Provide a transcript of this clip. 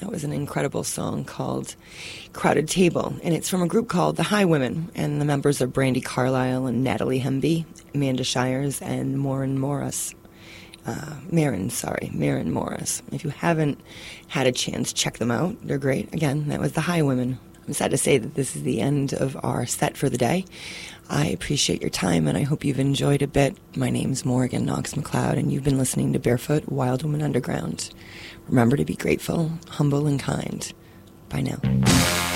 That was an incredible song called Crowded Table, and it's from a group called the Highwomen, and the members are Brandy Carlisle and Natalie Hemby, Amanda Shires, and Maren Morris. Maren Morris. If you haven't had a chance, check them out. They're great. Again, that was the Highwomen. I'm sad to say that this is the end of our set for the day. I appreciate your time, and I hope you've enjoyed a bit. My name's Morgan Knox McLeod, and you've been listening to Barefoot Wild Woman Underground. Remember to be grateful, humble, and kind. Bye now.